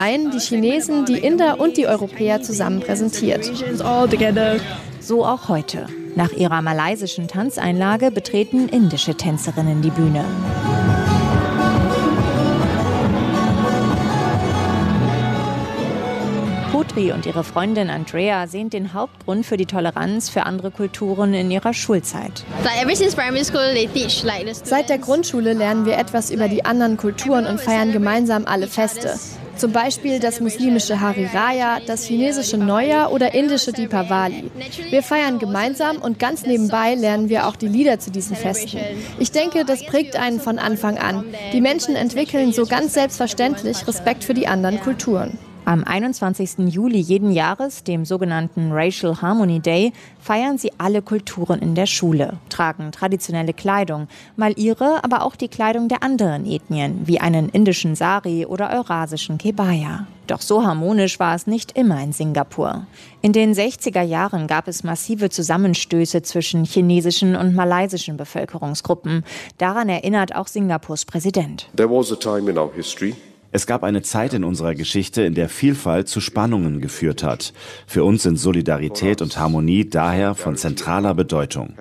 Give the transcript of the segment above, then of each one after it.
die Chinesen, die Inder und die Europäer zusammen präsentiert. So auch heute. Nach ihrer malaysischen Tanzeinlage betreten indische Tänzerinnen die Bühne. Putri und ihre Freundin Andrea sehen den Hauptgrund für die Toleranz für andere Kulturen in ihrer Schulzeit. Seit der Grundschule lernen wir etwas über die anderen Kulturen und feiern gemeinsam alle Feste. Zum Beispiel das muslimische Hari Raya, das chinesische Neujahr oder indische Deepavali. Wir feiern gemeinsam und ganz nebenbei lernen wir auch die Lieder zu diesen Festen. Ich denke, das prägt einen von Anfang an. Die Menschen entwickeln so ganz selbstverständlich Respekt für die anderen Kulturen. Am 21. Juli jeden Jahres, dem sogenannten Racial Harmony Day, feiern sie alle Kulturen in der Schule, tragen traditionelle Kleidung, mal ihre, aber auch die Kleidung der anderen Ethnien, wie einen indischen Sari oder eurasischen Kebaya. Doch so harmonisch war es nicht immer in Singapur. In den 60er Jahren gab es massive Zusammenstöße zwischen chinesischen und malaysischen Bevölkerungsgruppen. Daran erinnert auch Singapurs Präsident. Es gab eine Zeit in unserer Geschichte, in der Vielfalt zu Spannungen geführt hat. Für uns sind Solidarität und Harmonie daher von zentraler Bedeutung.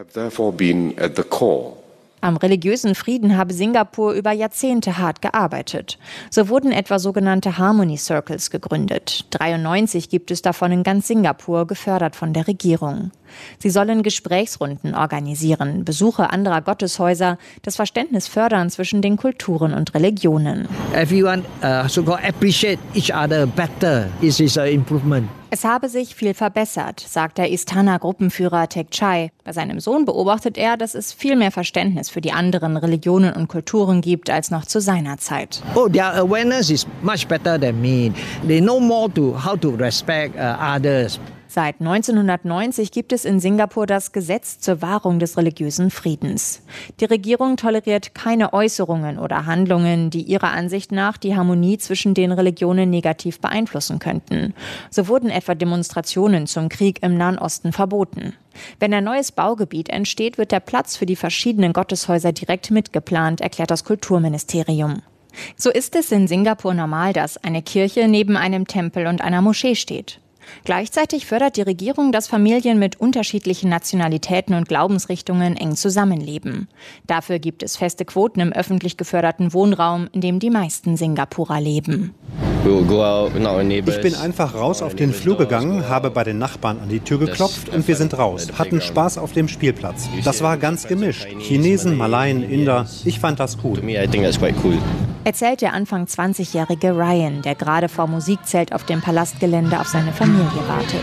Am religiösen Frieden habe Singapur über Jahrzehnte hart gearbeitet. So wurden etwa sogenannte Harmony Circles gegründet. 93 gibt es davon in ganz Singapur, gefördert von der Regierung. Sie sollen Gesprächsrunden organisieren, Besuche anderer Gotteshäuser, das Verständnis fördern zwischen den Kulturen und Religionen. Everyone appreciate each other better. It is an improvement. Es habe sich viel verbessert, sagt der Istana-Gruppenführer Tek Chai. Bei seinem Sohn beobachtet er, dass es viel mehr Verständnis für die anderen Religionen und Kulturen gibt als noch zu seiner Zeit. Their awareness is much better than me. They know more how to respect others. Seit 1990 gibt es in Singapur das Gesetz zur Wahrung des religiösen Friedens. Die Regierung toleriert keine Äußerungen oder Handlungen, die ihrer Ansicht nach die Harmonie zwischen den Religionen negativ beeinflussen könnten. So wurden etwa Demonstrationen zum Krieg im Nahen Osten verboten. Wenn ein neues Baugebiet entsteht, wird der Platz für die verschiedenen Gotteshäuser direkt mitgeplant, erklärt das Kulturministerium. So ist es in Singapur normal, dass eine Kirche neben einem Tempel und einer Moschee steht. Gleichzeitig fördert die Regierung, dass Familien mit unterschiedlichen Nationalitäten und Glaubensrichtungen eng zusammenleben. Dafür gibt es feste Quoten im öffentlich geförderten Wohnraum, in dem die meisten Singapurer leben. Ich bin einfach raus auf den Flur gegangen, habe bei den Nachbarn an die Tür geklopft und wir sind raus, hatten Spaß auf dem Spielplatz. Das war ganz gemischt. Chinesen, Malaien, Inder. Ich fand das cool. Erzählt der Anfang 20-jährige Ryan, der gerade vor Musikzelt auf dem Palastgelände auf seine Familie wartet.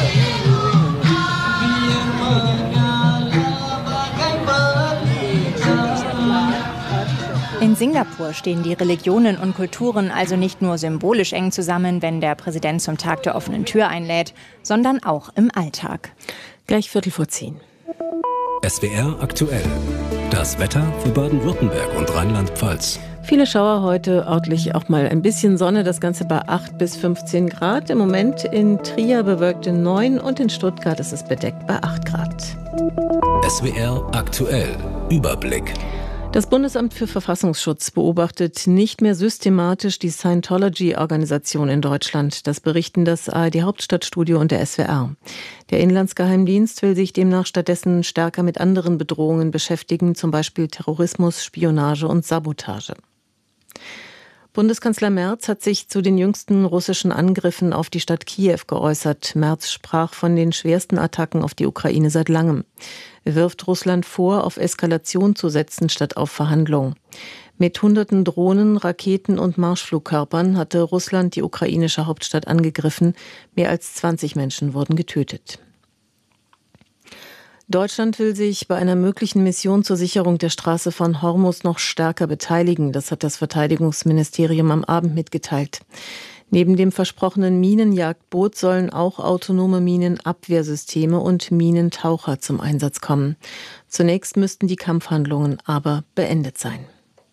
In Singapur stehen die Religionen und Kulturen also nicht nur symbolisch eng zusammen, wenn der Präsident zum Tag der offenen Tür einlädt, sondern auch im Alltag. Gleich 9:45. SWR aktuell. Das Wetter für Baden-Württemberg und Rheinland-Pfalz. Viele Schauer heute, örtlich auch mal ein bisschen Sonne, das Ganze bei 8 bis 15 Grad. Im Moment in Trier bewölkte 9 und in Stuttgart ist es bedeckt bei 8 Grad. SWR aktuell. Überblick. Das Bundesamt für Verfassungsschutz beobachtet nicht mehr systematisch die Scientology-Organisation in Deutschland. Das berichten das ARD-Hauptstadtstudio und der SWR. Der Inlandsgeheimdienst will sich demnach stattdessen stärker mit anderen Bedrohungen beschäftigen, zum Beispiel Terrorismus, Spionage und Sabotage. Bundeskanzler Merz hat sich zu den jüngsten russischen Angriffen auf die Stadt Kiew geäußert. Merz sprach von den schwersten Attacken auf die Ukraine seit langem. Er wirft Russland vor, auf Eskalation zu setzen statt auf Verhandlung. Mit hunderten Drohnen, Raketen und Marschflugkörpern hatte Russland die ukrainische Hauptstadt angegriffen. Mehr als 20 Menschen wurden getötet. Deutschland will sich bei einer möglichen Mission zur Sicherung der Straße von Hormuz noch stärker beteiligen. Das hat das Verteidigungsministerium am Abend mitgeteilt. Neben dem versprochenen Minenjagdboot sollen auch autonome Minenabwehrsysteme und Minentaucher zum Einsatz kommen. Zunächst müssten die Kampfhandlungen aber beendet sein.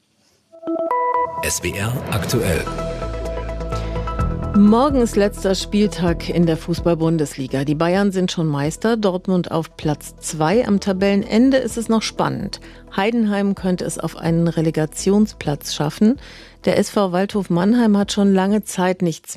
SWR aktuell. Morgen ist letzter Spieltag in der Fußball-Bundesliga. Die Bayern sind schon Meister, Dortmund auf Platz 2. Am Tabellenende ist es noch spannend. Heidenheim könnte es auf einen Relegationsplatz schaffen. Der SV Waldhof Mannheim hat schon lange Zeit nichts